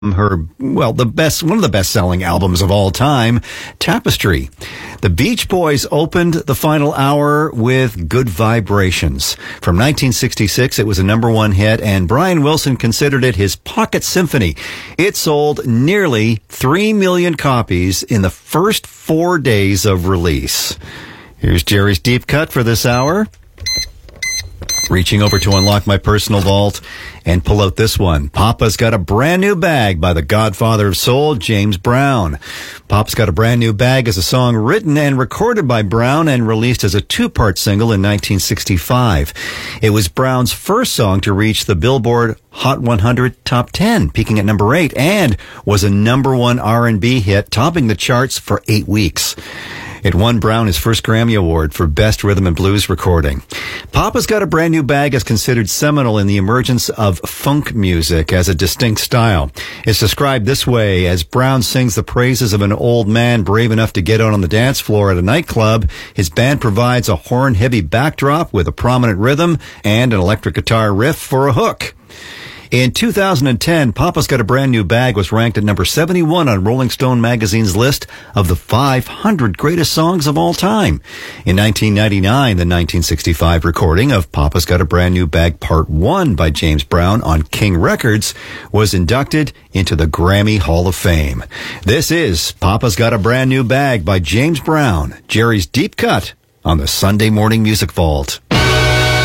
one of the best-selling albums of all time, Tapestry. The Beach Boys opened the final hour with Good Vibrations. From 1966, it was a number one hit, and Brian Wilson considered it his pocket symphony. It sold nearly 3 million copies in the first 4 days of release. Here's Jerry's Deep Cut for this hour. Reaching over to unlock my personal vault and pull out this one. Papa's Got a Brand New Bag by the Godfather of Soul, James Brown. Papa's Got a Brand New Bag is a song written and recorded by Brown and released as a two-part single in 1965. It was Brown's first song to reach the Billboard Hot 100 Top 10, peaking at number 8, and was a number one R&B hit, topping the charts for 8 weeks. It won Brown his first Grammy Award for Best Rhythm and Blues Recording. Papa's Got a Brand New Bag is considered seminal in the emergence of funk music as a distinct style. It's described this way: as Brown sings the praises of an old man brave enough to get out on the dance floor at a nightclub, his band provides a horn-heavy backdrop with a prominent rhythm and an electric guitar riff for a hook. In 2010, Papa's Got a Brand New Bag was ranked at number 71 on Rolling Stone magazine's list of the 500 greatest songs of all time. In 1999, the 1965 recording of Papa's Got a Brand New Bag Part 1 by James Brown on King Records was inducted into the Grammy Hall of Fame. This is Papa's Got a Brand New Bag by James Brown, Jerry's Deep Cut on the Sunday Morning Music Vault.